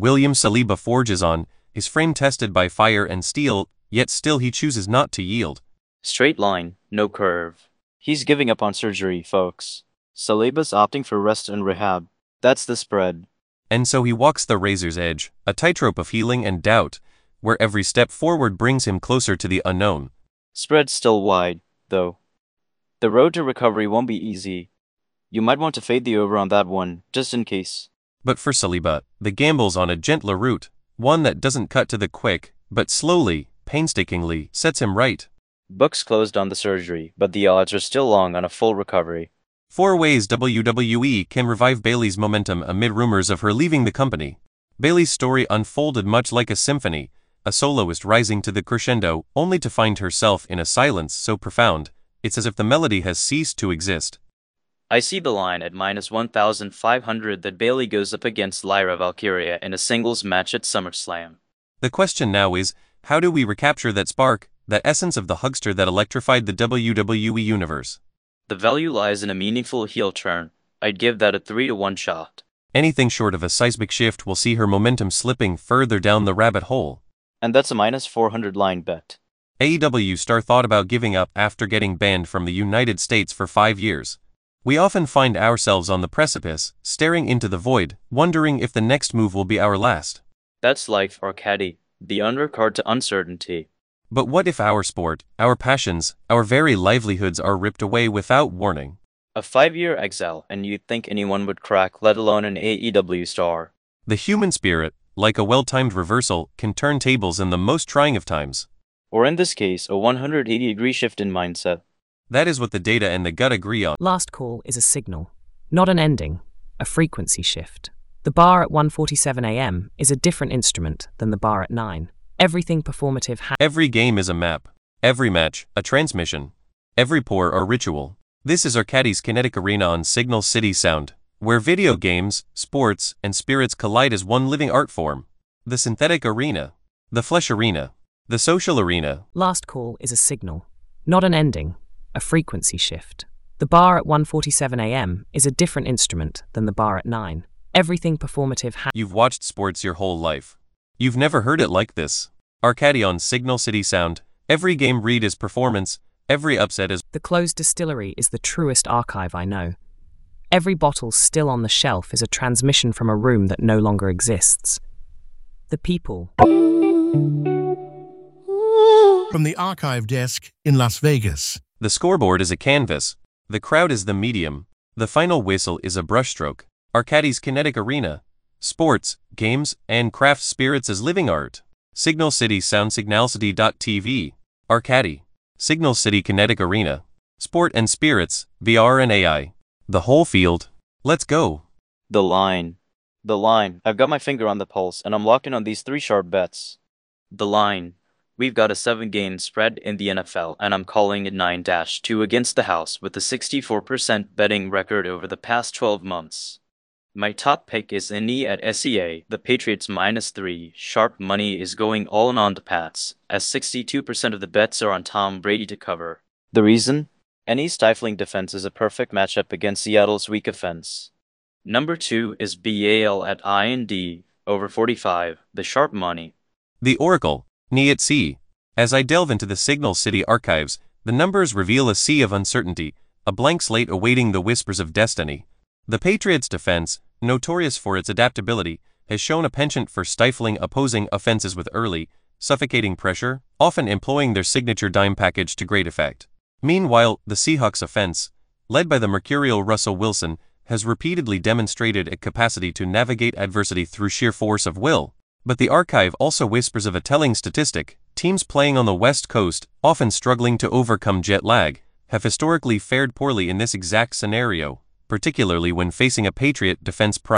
William Saliba forges on, his frame tested by fire and steel, yet still he chooses not to yield. Straight line, no curve. He's giving up on surgery, folks. Saliba's opting for rest and rehab. That's the spread. And so he walks the razor's edge, a tightrope of healing and doubt, where every step forward brings him closer to the unknown. Spread's still wide, though. The road to recovery won't be easy. You might want to fade the over on that one, just in case. But for Saliba, the gamble's on a gentler route, one that doesn't cut to the quick, but slowly, painstakingly, sets him right. Books closed on the surgery, but the odds are still long on a full recovery. 4 ways WWE can revive Bayley's momentum amid rumors of her leaving the company. Bayley's story unfolded much like a symphony, a soloist rising to the crescendo, only to find herself in a silence so profound, it's as if the melody has ceased to exist. I see the line at -1,500 that Bayley goes up against Lyra Valkyria in a singles match at SummerSlam. The question now is, how do we recapture that spark, that essence of the hugster that electrified the WWE universe? The value lies in a meaningful heel turn. I'd give that a 3-to-1 shot. Anything short of a seismic shift will see her momentum slipping further down the rabbit hole. And that's a -400 line bet. AEW star thought about giving up after getting banned from the United States for 5 years. We often find ourselves on the precipice, staring into the void, wondering if the next move will be our last. That's life, Arcady. The undercard to uncertainty. But what if our sport, our passions, our very livelihoods are ripped away without warning? A 5-year exile, and you'd think anyone would crack, let alone an AEW star. The human spirit, like a well-timed reversal, can turn tables in the most trying of times. Or in this case, a 180-degree shift in mindset. That is what the data and the gut agree on. Last call is a signal, not an ending, a frequency shift. The bar at 1:47 a.m. is a different instrument than the bar at 9. Everything performative Every game is a map. Every match, a transmission. Every pour a ritual. This is Arcady's Kinetic Arena on Signal City Sound, where video games, sports, and spirits collide as one living art form. The synthetic arena. The flesh arena. The social arena. Last call is a signal, not an ending, a frequency shift. The bar at 1:47 a.m. is a different instrument than the bar at 9. Everything performative You've watched sports your whole life. You've never heard it like this. Arcady on Signal City Sound. Every game read is performance, every upset is... The closed distillery is the truest archive I know. Every bottle still on the shelf is a transmission from a room that no longer exists. The people. From the archive desk in Las Vegas. The scoreboard is a canvas. The crowd is the medium. The final whistle is a brushstroke. Arcady's Kinetic Arena. Sports, games, and craft spirits as living art. Signal City Sound Signalcity.tv. Arcady. Signal City Kinetic Arena. Sport and spirits, VR and AI. The whole field. Let's go. The line. The line. I've got my finger on the pulse, and I'm locking on these 3 sharp bets. The line. We've got a 7-game spread in the NFL, and I'm calling it 9-2 against the house with a 64% betting record over the past 12 months. My top pick is Indy at SEA. The Patriots -3. Sharp money is going all in on the Pats, as 62% of the bets are on Tom Brady to cover. The reason? Any stifling defense is a perfect matchup against Seattle's weak offense. Number 2 is BAL at IND, over 45, the sharp money. The Oracle, NIAT. As I delve into the Signal City archives, the numbers reveal a sea of uncertainty, a blank slate awaiting the whispers of destiny. The Patriots' defense, notorious for its adaptability, has shown a penchant for stifling opposing offenses with early, suffocating pressure, often employing their signature dime package to great effect. Meanwhile, the Seahawks' offense, led by the mercurial Russell Wilson, has repeatedly demonstrated a capacity to navigate adversity through sheer force of will. But the archive also whispers of a telling statistic: teams playing on the West Coast, often struggling to overcome jet lag, have historically fared poorly in this exact scenario, particularly when facing a Patriot defense